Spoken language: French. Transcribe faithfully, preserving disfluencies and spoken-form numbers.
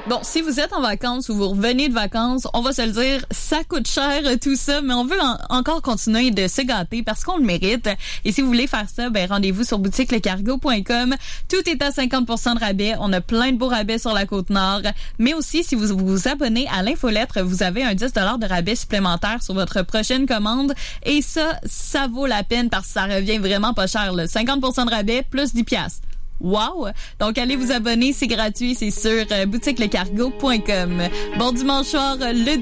Bon, si vous êtes en vacances ou vous revenez de vacances, on va se le dire, ça coûte cher tout ça, mais on veut en- encore continuer de se gâter parce qu'on le mérite. Et si vous voulez faire ça, ben rendez-vous sur boutique le cargo point com. Tout est à cinquante pour cent de rabais. On a plein de beaux rabais sur la Côte-Nord. Mais aussi, si vous vous abonnez à l'infolettre, vous avez un dix dollars de rabais supplémentaire sur votre prochaine commande. Et ça, ça vaut la peine parce que ça revient vraiment pas cher, là. cinquante pour cent de rabais plus dix piastres. Wow! Donc, allez vous abonner, c'est gratuit, c'est sur euh, boutique le cargo point com. Bon dimanche soir, le